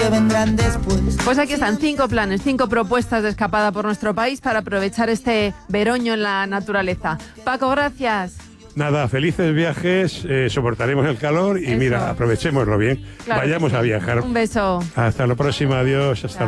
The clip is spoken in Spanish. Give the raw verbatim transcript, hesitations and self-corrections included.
que vendrán después. Pues aquí están cinco planes, cinco propuestas de escapada por nuestro país para aprovechar este veroño en la naturaleza. Paco, gracias. Nada, felices viajes, eh, soportaremos el calor y Eso. mira, aprovechémoslo bien. Claro. Vayamos a viajar. Un beso. Hasta la próxima, adiós, hasta Chao.